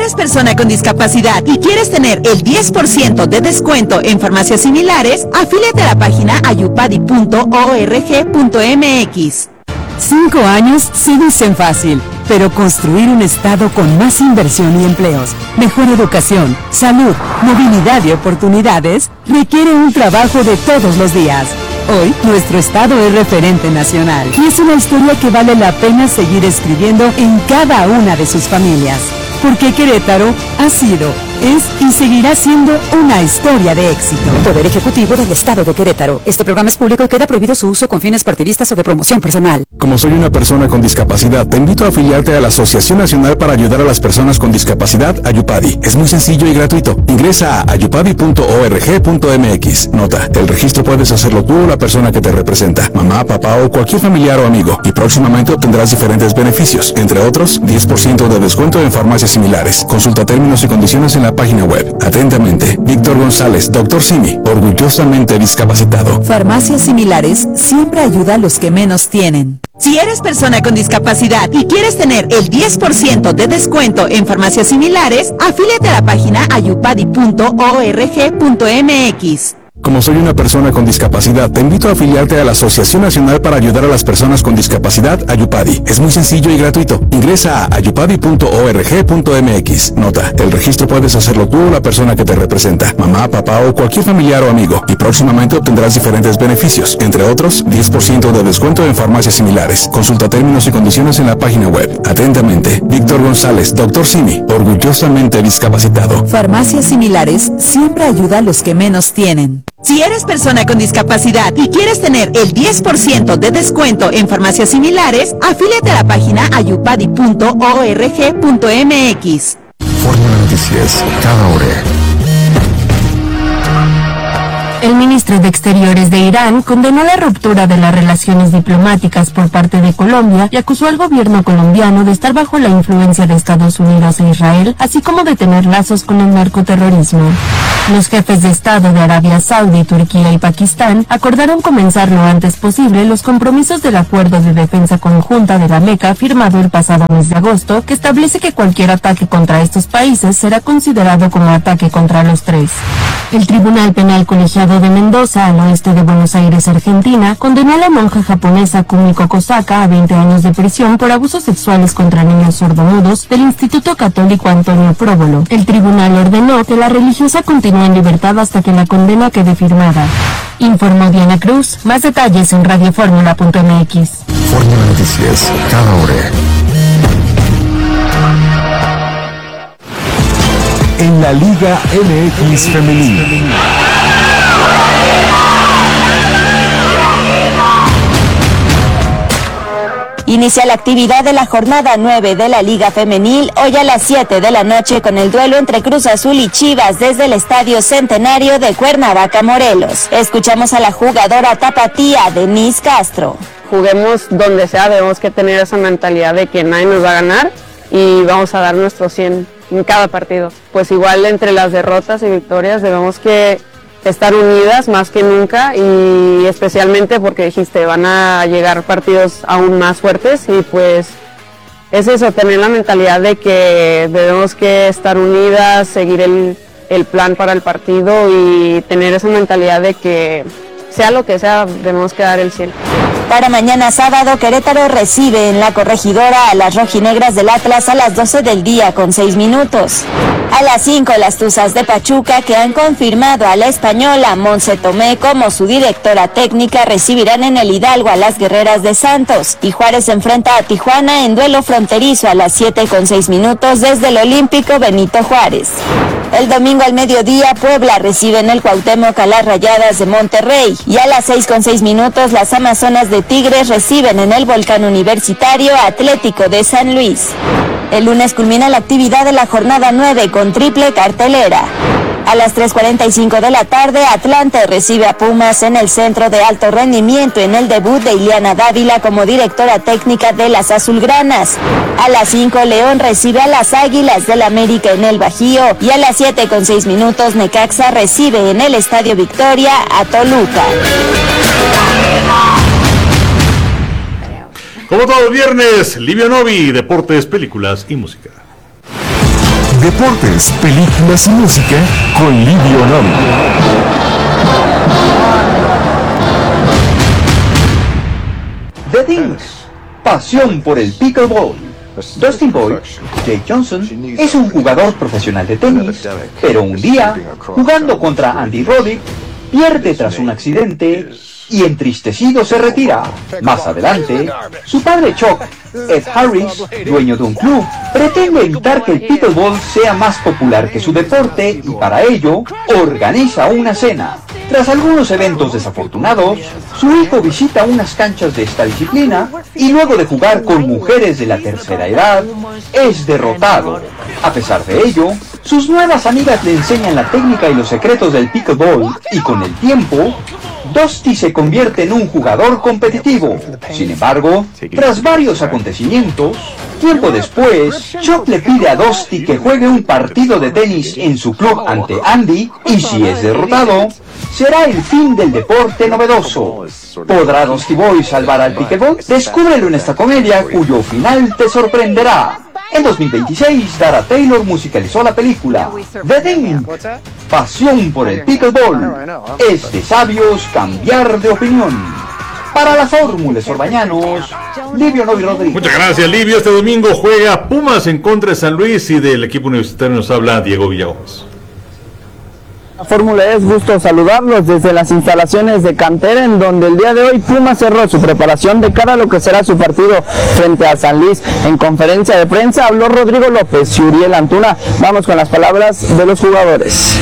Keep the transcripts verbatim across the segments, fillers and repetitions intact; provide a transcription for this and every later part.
eres persona con discapacidad y quieres tener el diez por ciento de descuento en farmacias similares, afíliate a la página ayupadi punto org punto mx. Cinco años se dicen fácil, pero construir un estado con más inversión y empleos, mejor educación, salud, movilidad y oportunidades requiere un trabajo de todos los días. Hoy, nuestro estado es referente nacional y es una historia que vale la pena seguir escribiendo en cada una de sus familias. Porque Querétaro ha sido, es y seguirá siendo una historia de éxito. Poder Ejecutivo del Estado de Querétaro. Este programa es público y queda prohibido su uso con fines partidistas o de promoción personal. Como soy una persona con discapacidad, te invito a afiliarte a la Asociación Nacional para Ayudar a las Personas con Discapacidad, Ayupadi. Es muy sencillo y gratuito. Ingresa a ayupadi punto org punto mx. Nota, el registro puedes hacerlo tú o la persona que te representa, mamá, papá o cualquier familiar o amigo. Y próximamente obtendrás diferentes beneficios, entre otros, diez por ciento de descuento en farmacias similares. Consulta términos y condiciones en la página web. Atentamente, Víctor González, doctor Simi, orgullosamente discapacitado. Farmacias similares siempre ayuda a los que menos tienen. Si eres persona con discapacidad y quieres tener el diez por ciento de descuento en farmacias similares, afíliate a la página ayupadi punto org punto mx. Como soy una persona con discapacidad, te invito a afiliarte a la Asociación Nacional para Ayudar a las Personas con Discapacidad, Ayupadi. Es muy sencillo y gratuito. Ingresa a ayupadi punto org punto mx. Nota, el registro puedes hacerlo tú o la persona que te representa, mamá, papá o cualquier familiar o amigo. Y próximamente obtendrás diferentes beneficios, entre otros, diez por ciento de descuento en farmacias similares. Consulta términos y condiciones en la página web. Atentamente, Víctor González, doctor Simi, orgullosamente discapacitado. Farmacias similares siempre ayuda a los que menos tienen. Si eres persona con discapacidad y quieres tener el diez por ciento de descuento en farmacias similares, afíliate a la página ayupadi punto org punto mx. Fórmula Noticias, cada hora. El ministro de Exteriores de Irán condenó la ruptura de las relaciones diplomáticas por parte de Colombia y acusó al gobierno colombiano de estar bajo la influencia de Estados Unidos e Israel, así como de tener lazos con el narcoterrorismo. Los jefes de Estado de Arabia Saudí, Turquía y Pakistán acordaron comenzar lo antes posible los compromisos del Acuerdo de Defensa Conjunta de la Meca firmado el pasado mes de agosto, que establece que cualquier ataque contra estos países será considerado como ataque contra los tres. El Tribunal Penal Colegiado de Mendoza, al oeste de Buenos Aires, Argentina, condenó a la monja japonesa Kumiko Kosaka a veinte años de prisión por abusos sexuales contra niños sordomudos del Instituto Católico Antonio Próbolo. El tribunal ordenó que la religiosa continúe en libertad hasta que la condena quede firmada. Informó Diana Cruz. Más detalles en radioformula punto mx. Fórmula Noticias, cada hora. En la Liga M X Femenil. Inicia la actividad de la jornada nueve de la Liga Femenil hoy a las siete de la noche con el duelo entre Cruz Azul y Chivas desde el Estadio Centenario de Cuernavaca, Morelos. Escuchamos a la jugadora tapatía Denise Castro. Juguemos donde sea, debemos que tener esa mentalidad de que nadie nos va a ganar y vamos a dar nuestro cien en cada partido. Pues igual entre las derrotas y victorias debemos que estar unidas más que nunca y especialmente porque dijiste van a llegar partidos aún más fuertes y pues es eso, tener la mentalidad de que debemos que estar unidas, seguir el, el plan para el partido y tener esa mentalidad de que sea lo que sea, debemos que dar el cien. Para mañana sábado, Querétaro recibe en la Corregidora a las rojinegras del Atlas a las doce del día con seis minutos. A las cinco, las Tuzas de Pachuca, que han confirmado a la española Monse Tomé como su directora técnica, recibirán en el Hidalgo a las Guerreras de Santos. Y Juárez enfrenta a Tijuana en duelo fronterizo a las siete con seis minutos desde el Olímpico Benito Juárez. El domingo al mediodía, Puebla recibe en el Cuauhtémoc a las Rayadas de Monterrey. Y a las seis con seis minutos, las Amazonas de Tigres reciben en el Volcán Universitario Atlético de San Luis. El lunes culmina la actividad de la jornada nueve con triple cartelera. A las tres cuarenta y cinco de la tarde, Atlante recibe a Pumas en el Centro de Alto Rendimiento en el debut de Ileana Dávila como directora técnica de las Azulgranas. A las cinco, León recibe a las Águilas del América en el Bajío y a las siete con seis minutos, Necaxa recibe en el Estadio Victoria a Toluca. Como todos los viernes, Livio Novi, deportes, películas y música. deportes, películas y música con Livio Novi. The Things, pasión por el pickleball. Dustin Boyd, Jake Johnson, es un jugador profesional de tenis, pero un día, jugando contra Andy Roddick, pierde tras un accidente y entristecido se retira. Más adelante, su padre Chuck, Ed Harris, dueño de un club, pretende evitar que el pickleball sea más popular que su deporte y para ello organiza una cena. Tras algunos eventos desafortunados, su hijo visita unas canchas de esta disciplina y luego de jugar con mujeres de la tercera edad, es derrotado. A pesar de ello, sus nuevas amigas le enseñan la técnica y los secretos del pickleball y con el tiempo, Dusty se convierte en un jugador competitivo. Sin embargo, tras varios acontecimientos, tiempo después, Chuck le pide a Dusty que juegue un partido de tenis en su club ante Andy y si es derrotado, será el fin del deporte novedoso. ¿Podrá Dusty Boy salvar al pickleball? Descúbrelo en esta comedia cuyo final te sorprenderá. En dos mil veintiséis, Dara Taylor musicalizó la película The Thing, pasión por el pickleball. Es de sabios cambiar de opinión. Para la Fórmula Sorbañanos, Livio Novi Rodríguez. Muchas gracias, Livio. Este domingo juega Pumas en contra de San Luis y del equipo universitario nos habla Diego Villagómez. La Fórmula es gusto saludarlos desde las instalaciones de Cantera, en donde el día de hoy Pumas cerró su preparación de cara a lo que será su partido frente a San Luis. En conferencia de prensa habló Rodrigo López y Uriel Antuna. Vamos con las palabras de los jugadores.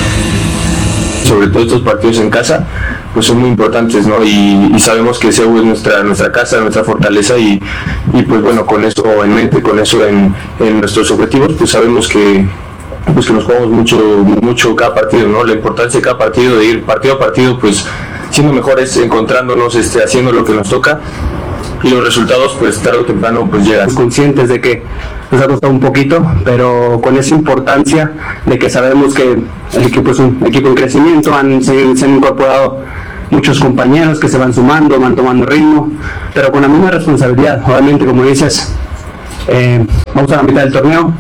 Sobre todo estos partidos en casa, pues son muy importantes, ¿no? Y, y sabemos que C E U es nuestra nuestra casa, nuestra fortaleza y, y pues bueno, con eso en mente, con eso en, en nuestros objetivos, pues sabemos que pues que nos jugamos mucho, mucho cada partido, ¿no? La importancia de cada partido, de ir partido a partido, pues siendo mejores, encontrándonos, este, haciendo lo que nos toca y los resultados, pues tarde o temprano, pues llegan. Conscientes de que nos ha costado un poquito, pero con esa importancia de que sabemos que el equipo es un equipo en crecimiento, han, se, se han incorporado muchos compañeros que se van sumando, van tomando ritmo, pero con la misma responsabilidad. Obviamente, como dices, eh, vamos a la mitad del torneo,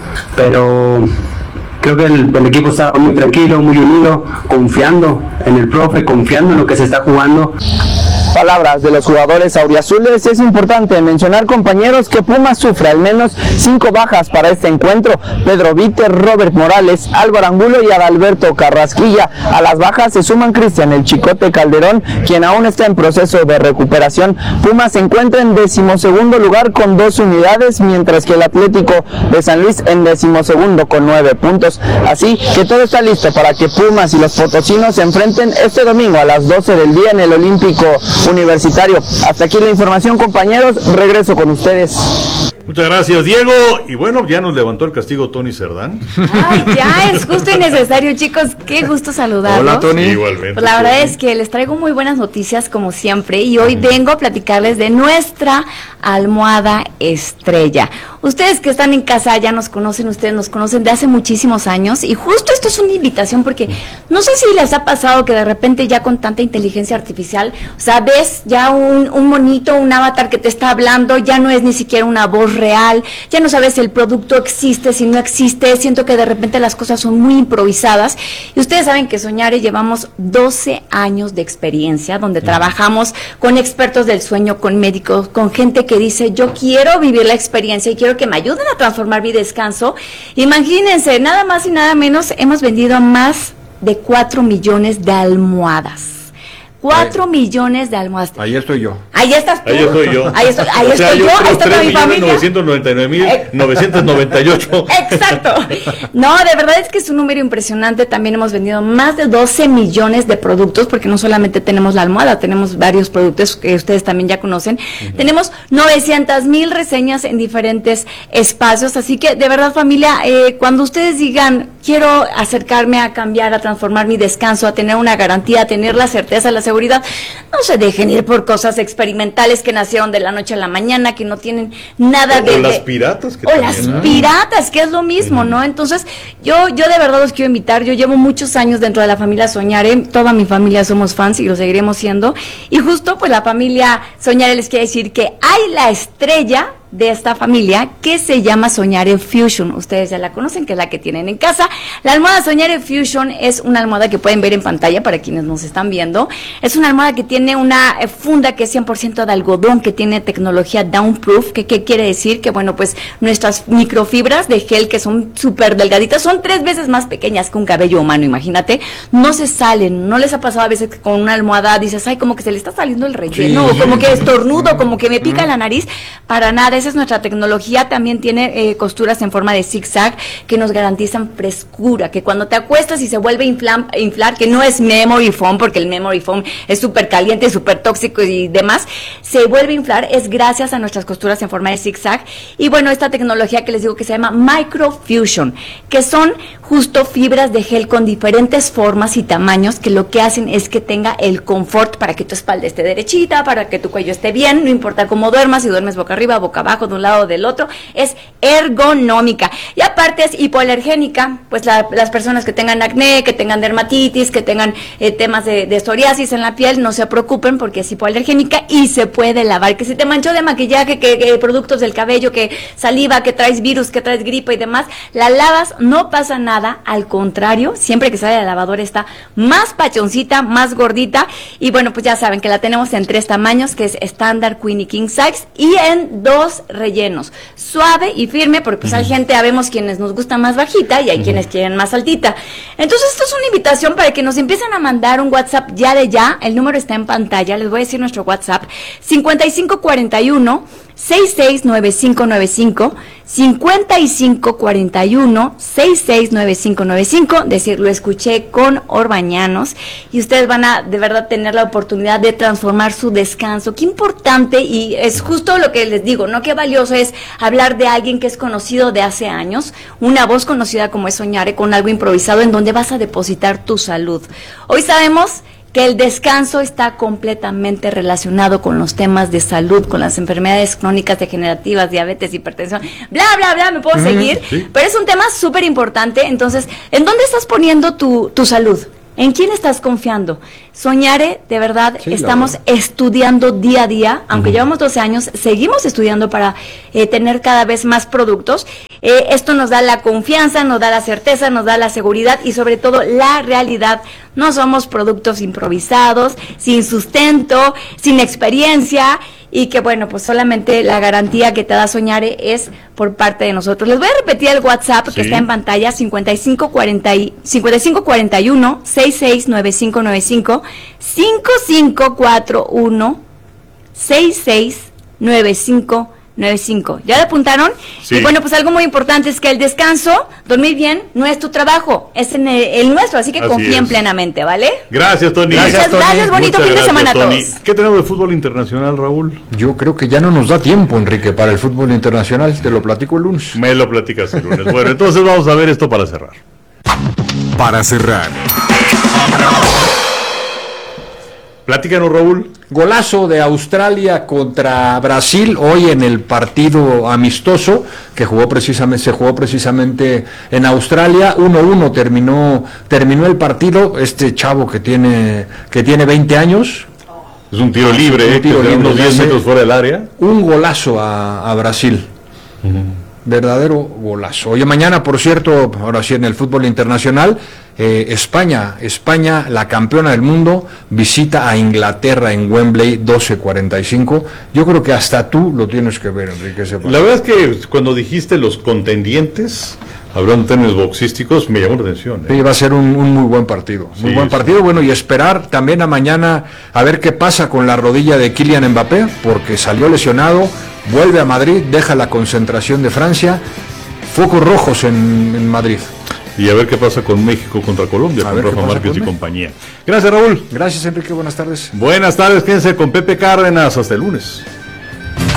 pero creo que el, el equipo está muy tranquilo, muy unido, confiando en el profe, confiando en lo que se está jugando. Palabras de los jugadores auriazules. Es importante mencionar, compañeros, que Pumas sufre al menos cinco bajas para este encuentro. Pedro Víter, Robert Morales, Álvaro Angulo y Adalberto Carrasquilla. A las bajas se suman Cristian El Chicote Calderón, quien aún está en proceso de recuperación. Pumas se encuentra en decimosegundo lugar con dos unidades, mientras que el Atlético de San Luis en decimosegundo con nueve puntos. Así que todo está listo para que Pumas y los potosinos se enfrenten este domingo a las doce del día en el Olímpico Universitario. Hasta aquí la información, compañeros. Regreso con ustedes. Muchas gracias, Diego. Y bueno, ya nos levantó el castigo Tony Cerdán. Ay, ya es justo y necesario, chicos. Qué gusto saludarlos. Hola, Tony. Sí, igualmente. Pues la verdad es que les traigo muy buenas noticias, como siempre, y hoy vengo a platicarles de nuestra almohada estrella. Ustedes que están en casa ya nos conocen, ustedes nos conocen de hace muchísimos años, y justo esto es una invitación porque no sé si les ha pasado que de repente ya con tanta inteligencia artificial, o sea, ves ya un, un monito, un avatar que te está hablando, ya no es ni siquiera una voz real, ya no sabes si el producto existe, si no existe. Siento que de repente las cosas son muy improvisadas, y ustedes saben que Soñare llevamos doce años de experiencia, donde trabajamos con expertos del sueño, con médicos, con gente que dice, yo quiero vivir la experiencia y quiero que me ayuden a transformar mi descanso. Imagínense, nada más y nada menos, hemos vendido más de cuatro millones de almohadas. Cuatro ahí, millones de almohadas. Ahí estoy yo. Ahí estás tú. Ahí estoy yo. Ahí estoy, ahí o sea, estoy yo, yo ahí está toda mi familia. novecientos noventa y nueve mil novecientos noventa y ocho. Exacto. No, de verdad es que es un número impresionante. También hemos vendido más de doce millones de productos, porque no solamente tenemos la almohada, tenemos varios productos que ustedes también ya conocen. Uh-huh. Tenemos novecientas mil reseñas en diferentes espacios. Así que, de verdad, familia, eh, cuando ustedes digan, quiero acercarme a cambiar, a transformar mi descanso, a tener una garantía, a tener la certeza, la seguridad, no se dejen ir por cosas experimentales que nacieron de la noche a la mañana, que no tienen nada o, de... O las piratas. Que o las hay. piratas, que es lo mismo, ¿no? Entonces, yo yo de verdad los quiero invitar. Yo llevo muchos años dentro de la familia Soñare, toda mi familia somos fans y lo seguiremos siendo. Y justo, pues, la familia Soñare les quiere decir que hay la estrella de esta familia que se llama Soñare Fusion. Ustedes ya la conocen, que es la que tienen en casa. La almohada Soñare Fusion es una almohada que pueden ver en pantalla para quienes nos están viendo. Es una almohada que tiene una funda que es cien por ciento de algodón, que tiene tecnología downproof. ¿Qué, qué quiere decir? Que bueno, pues nuestras microfibras de gel, que son súper delgaditas, son tres veces más pequeñas que un cabello humano, imagínate, no se salen. ¿No les ha pasado a veces que con una almohada dices, ay, como que se le está saliendo el relleno, sí, como que estornudo, como que me pica la nariz? Para nada. Esa es nuestra tecnología. También tiene eh, costuras en forma de zigzag que nos garantizan frescura, que cuando te acuestas y se vuelve a inflar, inflar, que no es memory foam, porque el memory foam es súper caliente, súper tóxico y demás, se vuelve a inflar, es gracias a nuestras costuras en forma de zigzag. Y bueno, esta tecnología que les digo que se llama Microfusion, que son justo fibras de gel con diferentes formas y tamaños, que lo que hacen es que tenga el confort para que tu espalda esté derechita, para que tu cuello esté bien, no importa cómo duermas, si duermes boca arriba, boca abajo, de un lado o del otro, es ergonómica. Y aparte es hipoalergénica, pues la, las personas que tengan acné, que tengan dermatitis, que tengan eh, temas de, de psoriasis en la piel, no se preocupen porque es hipoalergénica y se puede lavar. Que si te manchó de maquillaje, que, que productos del cabello, que saliva, que traes virus, que traes gripa y demás, la lavas, no pasa nada, al contrario, siempre que sale de la lavadora está más pachoncita, más gordita. Y bueno, pues ya saben que la tenemos en tres tamaños, que es estándar, queen y king size, y en dos rellenos, suave y firme, porque pues uh-huh. hay gente, habemos quienes nos gusta más bajita y hay uh-huh. quienes quieren más altita. Entonces esto es una invitación para que nos empiecen a mandar un WhatsApp ya de ya. El número está en pantalla, les voy a decir nuestro WhatsApp: cincuenta y cinco cuarenta y uno sesenta y seis noventa y cinco noventa y cinco, cincuenta y cinco cuarenta y uno sesenta y seis noventa y cinco noventa y cinco. Decir, lo escuché con Orbañanos, y ustedes van a de verdad tener la oportunidad de transformar su descanso. Qué importante, y es justo lo que les digo, ¿no? Qué valioso es hablar de alguien que es conocido de hace años, una voz conocida como es Soñare, con algo improvisado en donde vas a depositar tu salud. Hoy sabemos que el descanso está completamente relacionado con los temas de salud, con las enfermedades crónicas degenerativas, diabetes, hipertensión, bla, bla, bla, me puedo uh-huh, seguir, sí. Pero es un tema súper importante. Entonces, ¿en dónde estás poniendo tu, tu salud? ¿En quién estás confiando? Soñare, de verdad, sí, estamos estudiando día a día, aunque uh-huh. llevamos doce años, seguimos estudiando para eh, tener cada vez más productos. Eh, esto nos da la confianza, nos da la certeza, nos da la seguridad y sobre todo la realidad. No somos productos improvisados, sin sustento, sin experiencia, y que bueno, pues solamente la garantía que te da Soñare es por parte de nosotros. Les voy a repetir el WhatsApp sí. que está en pantalla: cincuenta y cinco cuarenta y uno sesenta y seis noventa y cinco noventa y cinco, cincuenta y cinco cuarenta y uno sesenta y seis noventa y cinco noventa y cinco. ¿Ya lo apuntaron? Sí. Y bueno, pues algo muy importante es que el descanso, dormir bien, no es tu trabajo, es en el, el nuestro, así que así confíen es. plenamente, ¿vale? Gracias, Tony. Gracias, Tony. Gracias, bonito Muchas fin de semana Tony. a todos. ¿Qué tenemos de fútbol internacional, Raúl? Yo creo que ya no nos da tiempo, Enrique, para el fútbol internacional. Te lo platico el lunes. Me lo platicas el lunes. Bueno, entonces vamos a ver esto para cerrar. Para cerrar. Platícanos, Raúl. Golazo de Australia contra Brasil hoy en el partido amistoso que jugó precisamente se jugó precisamente en Australia. uno uno terminó terminó el partido. Este chavo que tiene que tiene veinte años. Es un tiro libre, un tiro eh, libre unos diez metros fuera del área. Un golazo a, a Brasil. Uh-huh. Verdadero golazo. Oye, mañana, por cierto, ahora sí en el fútbol internacional, eh, España, España, la campeona del mundo, visita a Inglaterra en Wembley, doce cuarenta y cinco. Yo creo que hasta tú lo tienes que ver, Enrique. La verdad es que cuando dijiste los contendientes, hablando en términos boxísticos, me llamó la atención. ¿eh? Sí, va a ser un, un muy buen partido, muy sí, buen partido, sí. Bueno, y esperar también a mañana a ver qué pasa con la rodilla de Kylian Mbappé, porque salió lesionado, vuelve a Madrid, deja la concentración de Francia, focos rojos en, en Madrid. Y a ver qué pasa con México contra Colombia, a con Rafa Márquez y compañía. Gracias, Raúl. Gracias, Enrique, buenas tardes. Buenas tardes, quédense con Pepe Cárdenas, hasta el lunes.